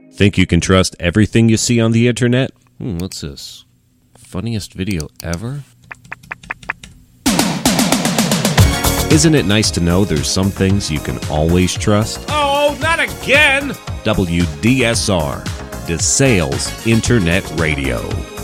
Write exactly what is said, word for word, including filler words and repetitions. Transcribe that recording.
Think you can trust everything you see on the internet? Hmm, what's this? Funniest video ever? Isn't it nice to know there's some things you can always trust? Oh, not again! W D S R, DeSales Internet Radio.